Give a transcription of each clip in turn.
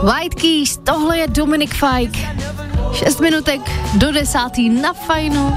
White Keys, tohle je Dominic Fike. 6 minutek do 10. na Fajnu.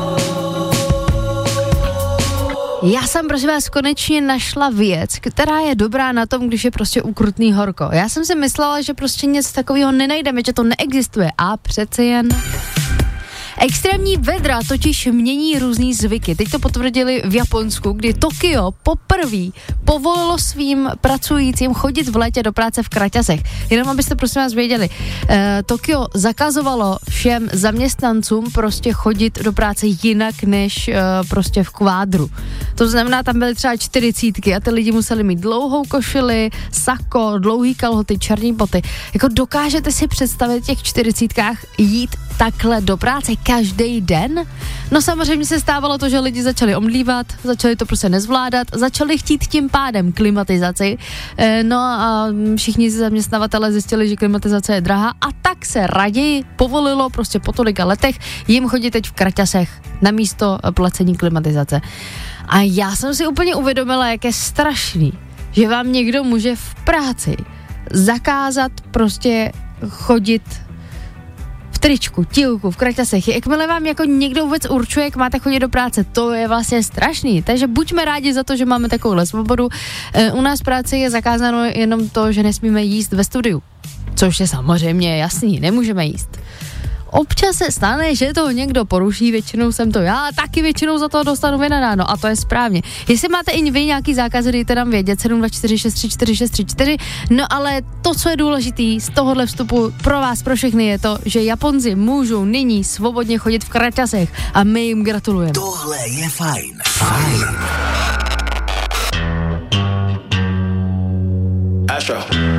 Já jsem, prosím vás, konečně našla věc, která je dobrá na tom, když je prostě ukrutný horko. Já jsem si myslela, že prostě něco takového nenajdeme, že to neexistuje. A přece jen... Extrémní vedra totiž mění různý zvyky. Teď to potvrdili v Japonsku, kdy Tokio poprvé povolilo svým pracujícím chodit v létě do práce v kraťasech. Jenom abyste prosím vás věděli, Tokio zakazovalo všem zaměstnancům prostě chodit do práce jinak než prostě v kvádru. To znamená, tam byly třeba 40 a ty lidi museli mít dlouhou košili, sako, dlouhý kalhoty, černý boty. Jako dokážete si představit těch 40 jít takhle do práce každý den? No samozřejmě se stávalo to, že lidi začali omdlívat, začali to prostě nezvládat, začali chtít tím pádem klimatizaci, no a všichni zaměstnavatele zjistili, že klimatizace je drahá a tak se raději povolilo prostě po tolika letech jim chodit teď v kraťasech namísto placení klimatizace. A já jsem si úplně uvědomila, jak je strašný, že vám někdo může v práci zakázat prostě chodit v tričku, tílku, v kraťasech. Jakmile vám jako někdo vůbec určuje, jak máte chodit do práce, to je vlastně strašný. Takže buďme rádi za to, že máme takovouhle svobodu. U nás v práci je zakázáno jenom to, že nesmíme jíst ve studiu. Což je samozřejmě jasný, nemůžeme jíst. Občas se stane, že to někdo poruší, většinou jsem to já, taky většinou za to dostanu vynadáno a to je správně. Jestli máte i vy nějaký zákazy, dejte nám vědět 724634634, no ale to, co je důležitý z tohohle vstupu pro vás, pro všechny je to, že Japonci můžou nyní svobodně chodit v kraťasech a my jim gratulujeme. Tohle je fajn. Fajn. Astro.